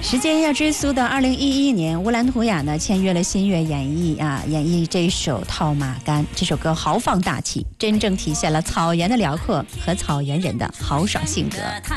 时间要追溯到2011年，乌兰图雅呢签约了新月演绎这一首《套马杆》。这首歌豪放大气，真正体现了草原的辽阔和草原人的豪爽性格。